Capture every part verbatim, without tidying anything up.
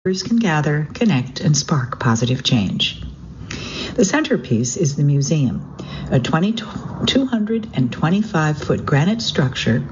can gather, connect, and spark positive change. The centerpiece is the museum, a two hundred twenty-five foot granite structure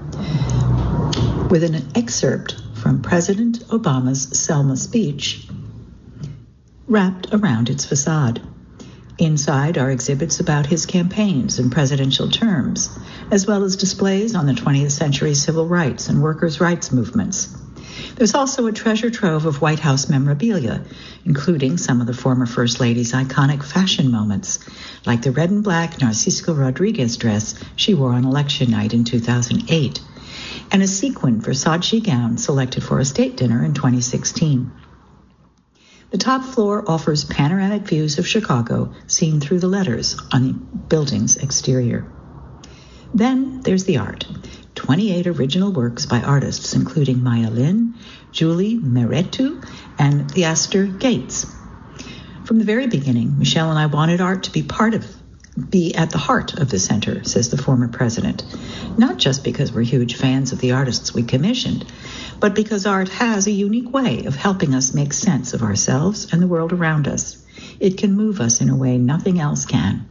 with an excerpt from President Obama's Selma speech wrapped around its facade. Inside are exhibits about his campaigns and presidential terms, as well as displays on the twentieth century civil rights and workers' rights movements. There's also a treasure trove of White House memorabilia, including some of the former First Lady's iconic fashion moments, like the red and black Narcisco Rodriguez dress she wore on election night in two thousand eight, and a sequin Versace gown selected for a state dinner in twenty sixteen. The top floor offers panoramic views of Chicago seen through the letters on the building's exterior. Then there's the art. twenty-eight original works by artists including Maya Lin, Julie Meretu, and Theaster Gates. From the very beginning, Michelle and I wanted art to be part of, be at the heart of the center, says the former president. Not just because we're huge fans of the artists we commissioned, but because art has a unique way of helping us make sense of ourselves and the world around us. It can move us in a way nothing else can.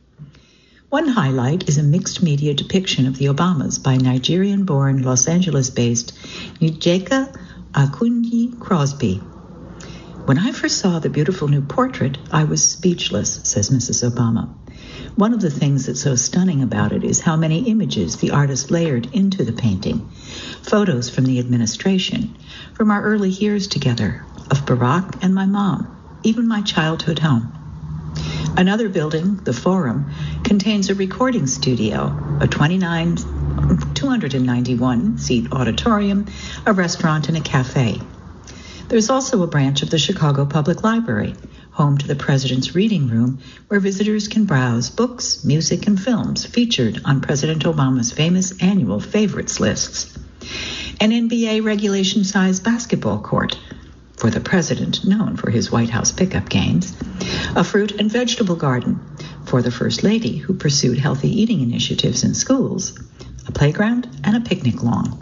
One highlight is a mixed media depiction of the Obamas by Nigerian-born, Los Angeles-based Njeka Akunyi Crosby. When I first saw the beautiful new portrait, I was speechless, says Missus Obama. One of the things that's so stunning about it is how many images the artist layered into the painting. Photos from the administration, from our early years together, of Barack and my mom, even my childhood home. Another building, the Forum, contains a recording studio, a twenty-nine, two hundred ninety-one seat auditorium, a restaurant, and a cafe. There's also a branch of the Chicago Public Library, home to the President's Reading Room, where visitors can browse books, music, and films featured on President Obama's famous annual favorites lists. An N B A regulation-size basketball court, for the president, known for his White House pickup games, a fruit and vegetable garden for the First Lady, who pursued healthy eating initiatives in schools, a playground, and a picnic lawn.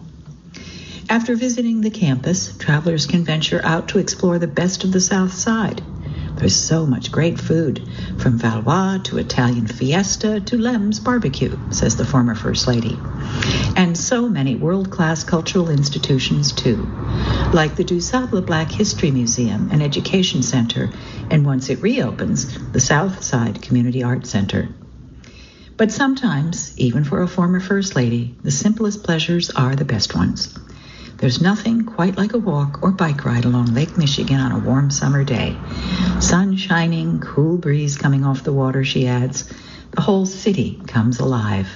After visiting the campus, travelers can venture out to explore the best of the South Side. There's so much great food, from Valois to Italian Fiesta to Lem's Barbecue, says the former First Lady. And so many world-class cultural institutions, too, like the DuSable Black History Museum and Education Center, and once it reopens, the South Side Community Arts Center. But sometimes, even for a former First Lady, the simplest pleasures are the best ones. There's nothing quite like a walk or bike ride along Lake Michigan on a warm summer day. Sun shining, cool breeze coming off the water, she adds. The whole city comes alive.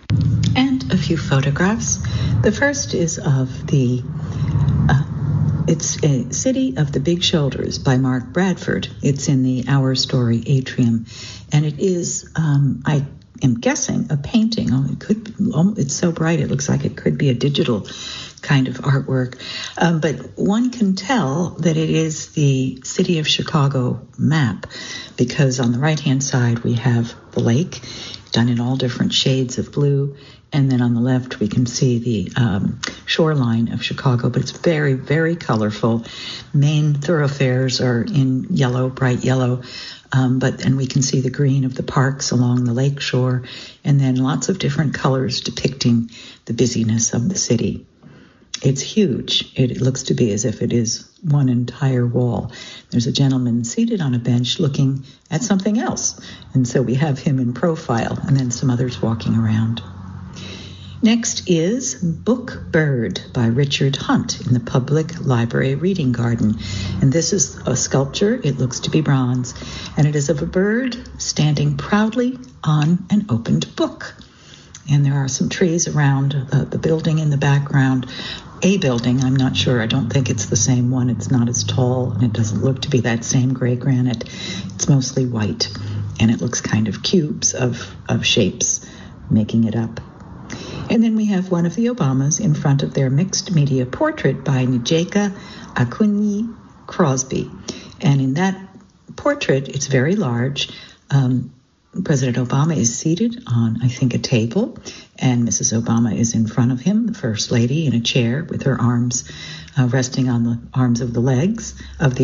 And a few photographs. The first is of the, uh, it's a City of the Big Shoulders by Mark Bradford. It's in the Our Story atrium. And it is, um, I am guessing, a painting. Oh, it could be, oh, it's so bright it looks like it could be a digital kind of artwork. Um, but one can tell that it is the City of Chicago map, because on the right-hand side we have the lake, done in all different shades of blue, and then on the left we can see the um, shoreline of Chicago, but it's very, very colorful. Main thoroughfares are in yellow, bright yellow, um, but and we can see the green of the parks along the lake shore, and then lots of different colors depicting the busyness of the city. It's huge. It looks to be as if it is one entire wall. There's a gentleman seated on a bench looking at something else, and so we have him in profile, and then some others walking around. Next is Book Bird by Richard Hunt in the Public Library Reading Garden. And this is a sculpture. It looks to be bronze, and it is of a bird standing proudly on an opened book. And there are some trees around uh, the building in the background. A building, I'm not sure. I don't think it's the same one. It's not as tall, and it doesn't look to be that same gray granite. It's mostly white, and it looks kind of cubes of, of shapes making it up. And then we have one of the Obamas in front of their mixed media portrait by Njeka Akunyi Crosby. And in that portrait, it's very large. Um, President Obama is seated on, I think, a table, and Missus Obama is in front of him, the First Lady, in a chair with her arms uh, resting on the arms of the legs of the